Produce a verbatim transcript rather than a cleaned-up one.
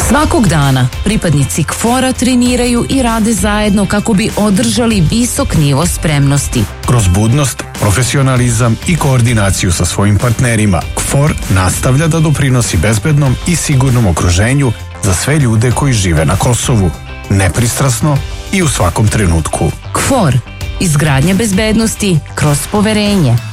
Svakog dana pripadnici K F O R-a treniraju i rade zajedno kako bi održali visok nivo spremnosti. Kroz budnost, profesionalizam i koordinaciju sa svojim partnerima, K F O R nastavlja da doprinosi bezbednom i sigurnom okruženju za sve ljude koji žive na Kosovu, nepristrasno i u svakom trenutku. K F O R. Izgradnja bezbednosti kroz poverenje.